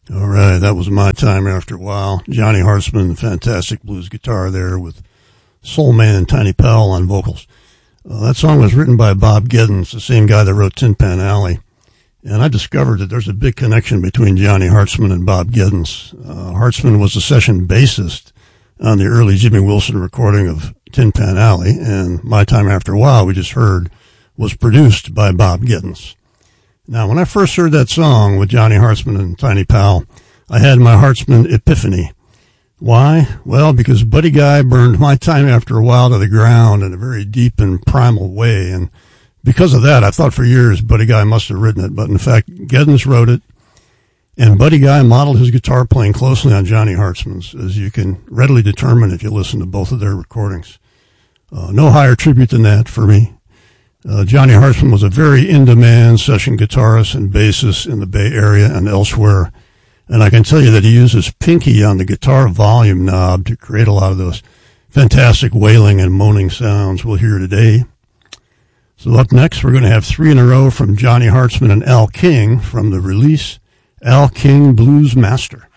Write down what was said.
All right, that was My Time After a While. Johnny Hartzman, fantastic blues guitar there with Soul Man and Tiny Powell on vocals. That song was written by Bob Giddens, the same guy that wrote Tin Pan Alley. And I discovered that there's a big connection between Johnny Hartzman and Bob Giddens. Hartzman was the session bassist on the early Jimmy Wilson recording of Tin Pan Alley, and My Time After a While, we just heard, was produced by Bob Giddens. Now, when I first heard that song with Johnny Hartzman and Tiny Powell, I had my Hartzman epiphany. Why? Well, because Buddy Guy burned My Time After a While to the ground in a very deep and primal way, and because of that, I thought for years Buddy Guy must have written it, but in fact, Giddens wrote it, and Buddy Guy modeled his guitar playing closely on Johnny Hartzman's, as you can readily determine if you listen to both of their recordings. No higher tribute than that for me. Johnny Hartzman was a very in-demand session guitarist and bassist in the Bay Area and elsewhere. And I can tell you that he used his pinky on the guitar volume knob to create a lot of those fantastic wailing and moaning sounds we'll hear today. So up next, we're going to have 3 in a row from Johnny Hartzman and Al King from the release Al King Blues Master.